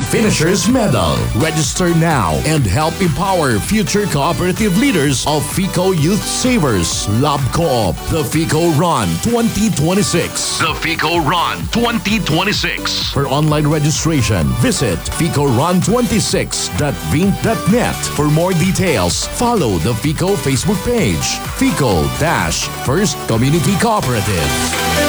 Finisher's Medal. Register now and help empower future cooperative leaders of FICO Youth Savers. Love Co-op, the FICO Run 2026. The FICO Run 2026. For online registration, visit ficorun26.vink.net. For more details, follow the FICO Facebook page, FICO-First Community Cooperative.